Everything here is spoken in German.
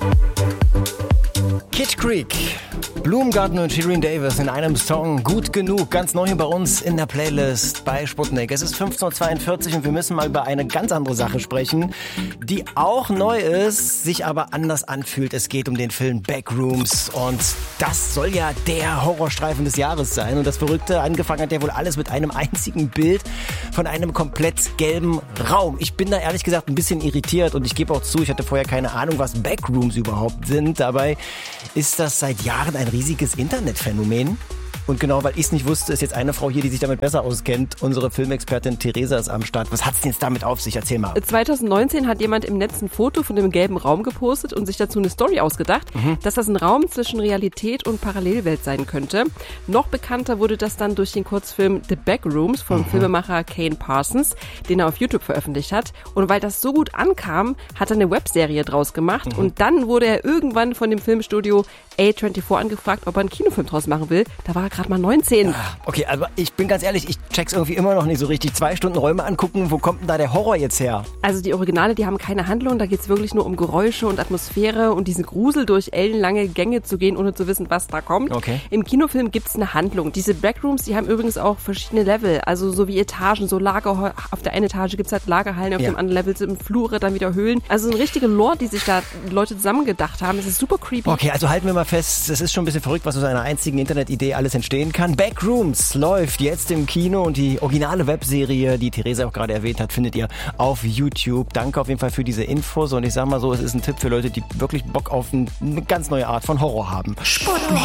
Kid Creek, Blumengarten und Shirin Davis in einem Song. Gut genug, ganz neu bei uns in der Playlist bei Sputnik. Es ist 15.42 Uhr und wir müssen mal über eine ganz andere Sache sprechen, die auch neu ist, sich aber anders anfühlt. Es geht um den Film Backrooms und das soll ja der Horrorstreifen des Jahres sein. Und das Verrückte, angefangen hat ja wohl alles mit einem einzigen Bild von einem komplett gelben Raum. Ich bin da ehrlich gesagt ein bisschen irritiert und ich gebe auch zu, ich hatte vorher keine Ahnung, was Backrooms überhaupt sind. Dabei ist das seit Jahren ein riesiges Internetphänomen. Und genau, weil ich es nicht wusste, ist jetzt eine Frau hier, die sich damit besser auskennt. Unsere Filmexpertin Theresa ist am Start. Was hat's denn jetzt damit auf sich? Erzähl mal. 2019 hat jemand im Netz ein Foto von dem gelben Raum gepostet und sich dazu eine Story ausgedacht, dass das ein Raum zwischen Realität und Parallelwelt sein könnte. Noch bekannter wurde das dann durch den Kurzfilm The Backrooms vom Filmemacher Kane Parsons, den er auf YouTube veröffentlicht hat. Und weil das so gut ankam, hat er eine Webserie draus gemacht. Und dann wurde er irgendwann von dem Filmstudio A24 angefragt, ob er einen Kinofilm draus machen will. Da war er gerade mal 19. Okay, aber ich bin ganz ehrlich, ich check's irgendwie immer noch nicht so richtig. 2 Stunden Räume angucken, wo kommt denn da der Horror jetzt her? Also die Originale, die haben keine Handlung, da geht's wirklich nur um Geräusche und Atmosphäre und diesen Grusel, durch ellenlange Gänge zu gehen, ohne zu wissen, was da kommt. Okay. Im Kinofilm gibt's eine Handlung. Diese Backrooms, die haben übrigens auch verschiedene Level, also so wie Etagen, so Lager. Auf der einen Etage gibt's halt Lagerhallen, auf dem anderen Level sind Flure, dann wieder Höhlen. Also eine richtige Lore, die sich da Leute zusammengedacht haben. Das ist super creepy. Okay, also halten wir mal fest, es ist schon ein bisschen verrückt, was aus einer einzigen Internetidee alles entstehen kann. Backrooms läuft jetzt im Kino und die originale Webserie, die Theresa auch gerade erwähnt hat, findet ihr auf YouTube. Danke auf jeden Fall für diese Infos und ich sag mal so, es ist ein Tipp für Leute, die wirklich Bock auf eine ganz neue Art von Horror haben. Sputnik.